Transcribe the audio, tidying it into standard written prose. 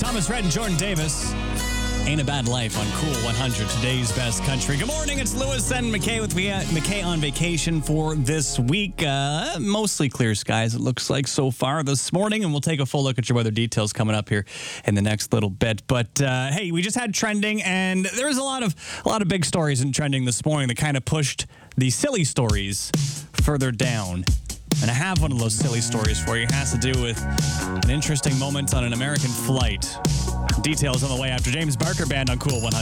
Thomas Rhett and Jordan Davis. Ain't a Bad Life on Cool 100, today's best country. Good morning, it's Lewis and McKay with McKay on vacation for this week. Mostly clear skies, it looks like so far this morning, and we'll take a full look at your weather details coming up here in the next little bit. But hey, we just had trending, and there was a lot of big stories in trending this morning that kind of pushed the silly stories further down. And I have one of those silly stories for you. It has to do with an interesting moment on an American flight. Details on the way after James Barker Band on Cool 100.